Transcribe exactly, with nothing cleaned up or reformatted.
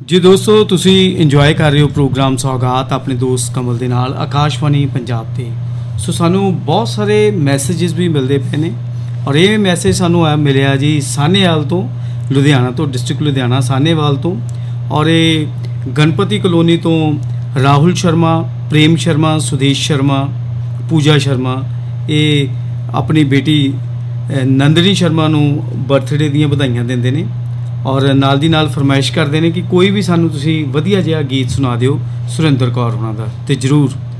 ਜੀ ਦੋਸਤੋ, ਤੁਸੀਂ ਇੰਜੋਏ ਕਰ ਰਹੇ ਹੋ ਪ੍ਰੋਗਰਾਮ ਸੌਗਾਤ ਆਪਣੇ ਦੋਸਤ ਕਮਲ ਦੇ ਨਾਲ ਆਕਾਸ਼ਵਾਣੀ ਪੰਜਾਬ 'ਤੇ। ਸੋ ਸਾਨੂੰ ਬਹੁਤ ਸਾਰੇ ਮੈਸੇजेस ਵੀ ਮਿਲਦੇ ਪਏ ਨੇ ਔਰ ਇਹ ਮੈਸੇਜ ਸਾਨੂੰ ਆ ਮਿਲਿਆ ਜੀ ਸਾਹਨੇਵਾਲ ਤੋਂ, ਲੁਧਿਆਣਾ ਤੋਂ, ਡਿਸਟ੍ਰਿਕਟ ਲੁਧਿਆਣਾ ਸਾਹਨੇਵਾਲ ਤੋਂ। ਔਰ ਇਹ ਗਣਪਤੀ ਕਲੋਨੀ ਤੋਂ ਰਾਹੁਲ ਸ਼ਰਮਾ, ਪ੍ਰੇਮ ਸ਼ਰਮਾ, ਸੁਦੇਸ਼ ਸ਼ਰਮਾ, ਪੂਜਾ ਸ਼ਰਮਾ ਇਹ ਆਪਣੀ ਬੇਟੀ ਨੰਦਨੀ ਸ਼ਰਮਾ ਨੂੰ ਬਰਥਡੇ ਦੀਆਂ ਵਧਾਈਆਂ ਦਿੰਦੇ ਨੇ ਔਰ ਨਾਲ ਦੀ ਨਾਲ ਫਰਮਾਇਸ਼ ਕਰਦੇ ਨੇ ਕਿ ਕੋਈ ਵੀ ਸਾਨੂੰ ਤੁਸੀਂ ਵਧੀਆ ਜਿਹਾ ਗੀਤ ਸੁਣਾ ਦਿਓ ਸੁਰਿੰਦਰ ਕੌਰ ਉਹਨਾਂ ਦਾ। ਅਤੇ ਜ਼ਰੂਰ